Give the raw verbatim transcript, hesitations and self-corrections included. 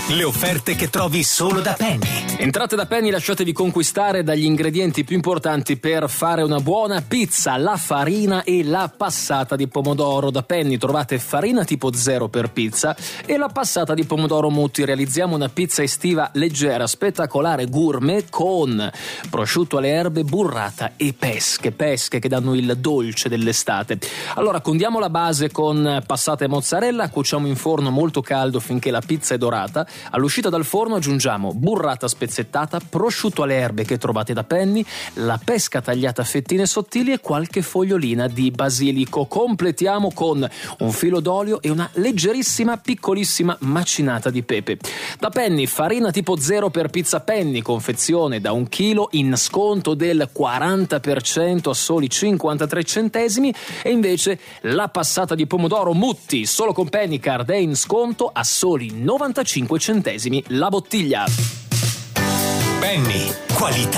Le offerte che trovi solo da Penny. Entrate da Penny, lasciatevi conquistare dagli ingredienti più importanti per fare una buona pizza: la farina e la passata di pomodoro. Da Penny trovate farina tipo zero per pizza e la passata di pomodoro Mutti. Realizziamo una pizza estiva leggera, spettacolare, gourmet, con prosciutto alle erbe, burrata e pesche, pesche che danno il dolce dell'estate. Allora condiamo la base con passata e mozzarella, cuociamo in forno molto caldo finché la pizza è dorata. All'uscita dal forno aggiungiamo burrata spezzettata, prosciutto alle erbe che trovate da Penny, la pesca tagliata a fettine sottili e qualche fogliolina di basilico. Completiamo con un filo d'olio e una leggerissima, piccolissima macinata di pepe. Da Penny, farina tipo zero per pizza Penny, confezione da un chilo, in sconto del quaranta per cento a soli cinquantatré centesimi, e invece la passata di pomodoro Mutti solo con Pennycard è in sconto a soli novantacinque centesimi la bottiglia. Penny, qualità